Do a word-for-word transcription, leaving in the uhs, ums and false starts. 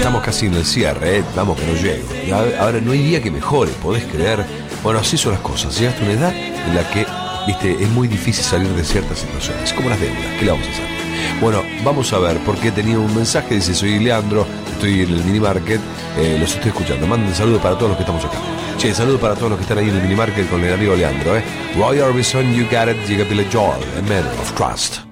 estamos casi en el cierre, ¿eh? Vamos que no llego. Y ahora no hay día que mejore, ¿podés creer? Bueno, así son las cosas. Llegaste a una edad en la que, viste, es muy difícil salir de ciertas situaciones, como las deudas. ¿Qué le vamos a hacer? Bueno, vamos a ver, porque he tenido un mensaje, dice, soy Leandro, estoy en el minimarket, eh, los estoy escuchando. Manden un saludo para todos los que estamos acá. Che, saludo para todos los que están ahí en el minimarket con el amigo Leandro, ¿eh? Roy Orbison, You Got It, llega Billy Joel, A Man of Trust.